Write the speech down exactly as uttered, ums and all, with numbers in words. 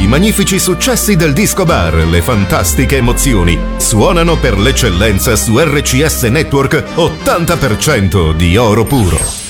I magnifici successi del disco bar, le fantastiche emozioni suonano per l'eccellenza su R C S Network ottanta per cento di oro puro.